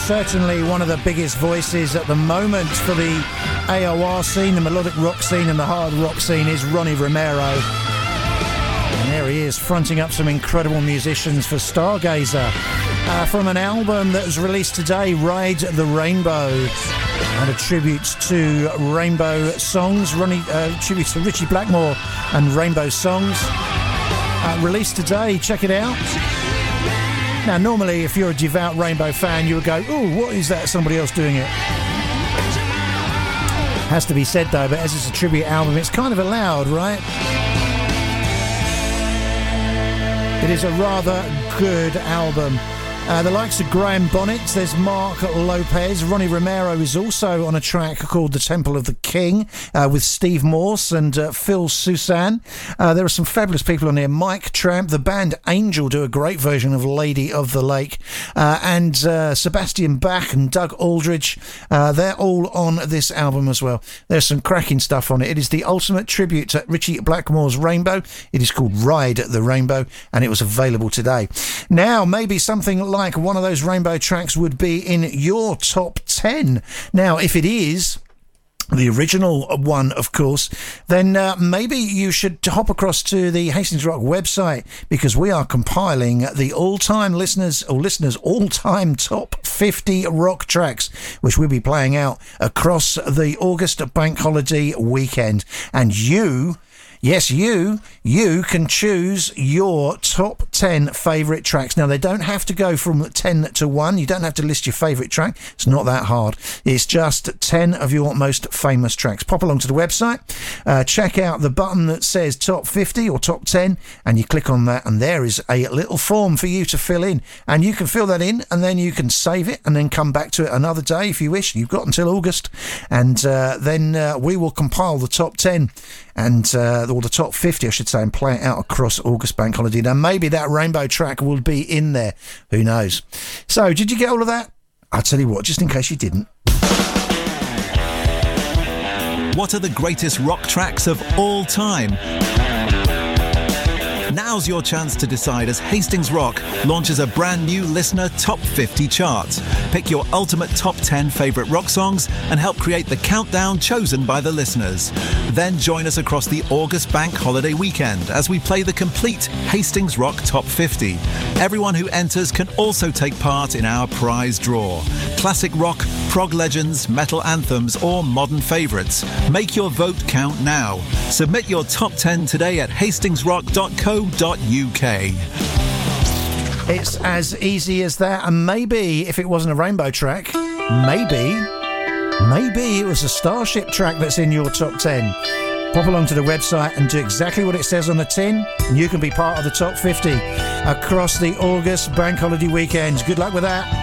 certainly one of the biggest voices at the moment for the AOR scene, the melodic rock scene and the hard rock scene, is Ronnie Romero. And there he is, fronting up some incredible musicians for Stargazer. From an album that was released today, Ride the Rainbow, and a tribute to Rainbow Songs, tribute to Richie Blackmore and Rainbow Songs. Released today, check it out. Now, normally, if you're a devout Rainbow fan, you would go, "Oh, what is that? Somebody else doing it?" Has to be said, though, but as it's a tribute album, it's kind of allowed, right? It is a rather good album. The likes of Graham Bonnet, there's Mark Lopez. Ronnie Romero is also on a track called The Temple of the King with Steve Morse and Phil Susan. There are some fabulous people on here. Mike Tramp, the band Angel do a great version of Lady of the Lake. And Sebastian Bach and Doug Aldridge, they're all on this album as well. There's some cracking stuff on it. It is the ultimate tribute to Richie Blackmore's Rainbow. It is called Ride the Rainbow, and it was available today. Now, maybe something like one of those Rainbow tracks would be in your top 10. Now, if it is the original one, of course, then maybe you should hop across to the Hastings Rock website, because we are compiling the all-time all-time top 50 rock tracks, which we'll be playing out across the August bank holiday weekend. And you can choose your top 10 favourite tracks. Now, they don't have to go from 10 to 1. You don't have to list your favourite track. It's not that hard. It's just 10 of your most famous tracks. Pop along to the website, check out the button that says top 50 or top 10, and you click on that, and there is a little form for you to fill in. And you can fill that in, and then you can save it, and then come back to it another day if you wish. You've got until August, and then we will compile the top 10 and or the top 50, I should say, and play it out across August bank holiday. Now, maybe that Rainbow track will be in there. Who knows? So, did you get all of that? I'll tell you what, just in case you didn't. What are the greatest rock tracks of all time? Now's your chance to decide as Hastings Rock launches a brand new listener top 50 chart. Pick your ultimate top 10 favourite rock songs and help create the countdown chosen by the listeners. Then join us across the August bank holiday weekend as we play the complete Hastings Rock top 50. Everyone who enters can also take part in our prize draw. Classic rock, prog legends, metal anthems or modern favourites. Make your vote count now. Submit your top 10 today at hastingsrock.co.uk. It's as easy as that. And maybe if it wasn't a Rainbow track, maybe it was a Starship track that's in your top 10. Pop along to the website and do exactly what it says on the tin, and you can be part of the top 50 across the August bank holiday weekend. Good luck with that.